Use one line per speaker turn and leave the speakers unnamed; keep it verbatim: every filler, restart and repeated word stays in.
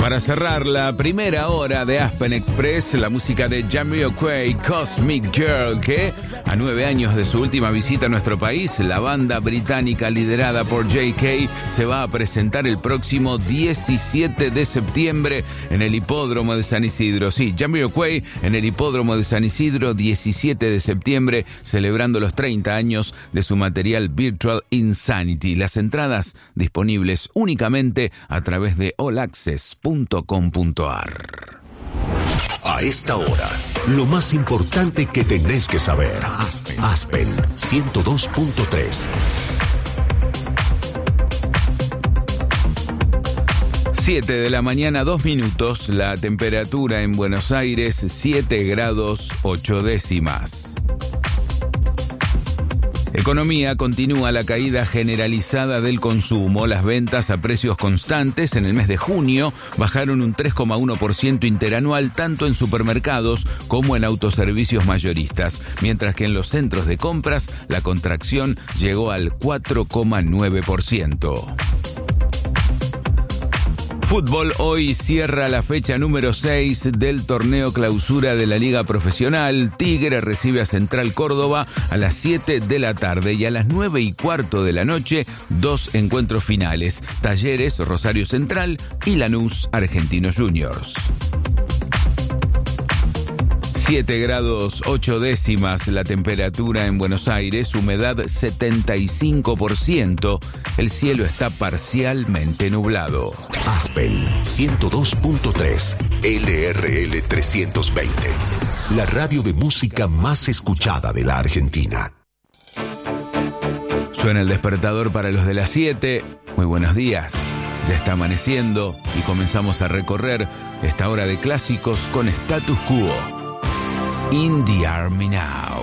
Para cerrar la primera hora de Aspen Express, la música de Jamiroquai, Cosmic Girl, que a nueve años de su última visita a nuestro país, la banda británica liderada por J K se va a presentar el próximo diecisiete de septiembre en el Hipódromo de San Isidro. Sí, Jamiroquai en el Hipódromo de San Isidro, diecisiete de septiembre, celebrando los treinta años de su material Virtual Insanity. Las entradas disponibles únicamente a través de all access punto com punto a r.
A esta hora, lo más importante que tenés que saber. Aspen, Aspen ciento dos punto tres.
siete de la mañana, dos minutos. La temperatura en Buenos Aires, siete grados, ocho décimas. Economía: continúa la caída generalizada del consumo. Las ventas a precios constantes en el mes de junio bajaron un tres coma uno por ciento interanual, tanto en supermercados como en autoservicios mayoristas, mientras que en los centros de compras la contracción llegó al cuatro coma nueve por ciento. Fútbol: hoy cierra la fecha número seis del torneo clausura de la Liga Profesional. Tigre recibe a Central Córdoba a las siete de la tarde y a las nueve y cuarto de la noche, dos encuentros finales: Talleres, Rosario Central y Lanús, Argentinos Juniors. siete grados, ocho décimas la temperatura en Buenos Aires, humedad setenta y cinco por ciento, el cielo está parcialmente nublado.
Aspen ciento dos punto tres, L R L trescientos veinte, la radio de música más escuchada de la Argentina.
Suena el despertador para los de las siete. Muy buenos días. Ya está amaneciendo y comenzamos a recorrer esta hora de clásicos con Status Quo. In the Army Now.